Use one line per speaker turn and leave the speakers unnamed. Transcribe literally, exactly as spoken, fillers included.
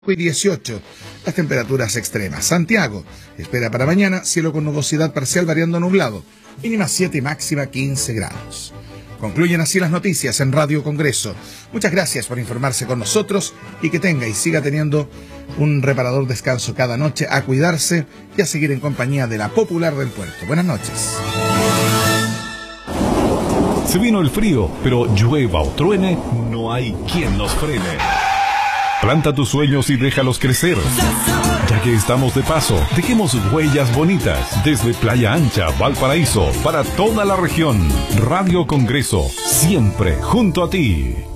y dieciocho, las temperaturas extremas. Santiago espera para mañana cielo con nubosidad parcial variando a nublado, mínima siete y máxima quince grados. Concluyen así las noticias en Radio Congreso. Muchas gracias por informarse con nosotros y que tenga y siga teniendo un reparador descanso cada noche, a cuidarse y a seguir en compañía de la Popular del Puerto. Buenas noches.
Se vino el frío, pero llueva o truene, no hay quien nos frene. Planta tus sueños y déjalos crecer. Ya que estamos de paso, dejemos huellas bonitas desde Playa Ancha, Valparaíso, para toda la región. Radio Congreso, siempre junto a ti.